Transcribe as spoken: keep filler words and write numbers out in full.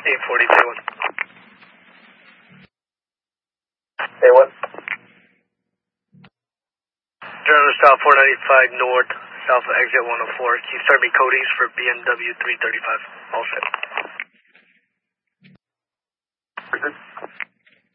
eight forty, day one. Day one. Driver south four ninety-five north, south of exit one oh four. Can you start me Cody's for B M W three thirty-five? All set.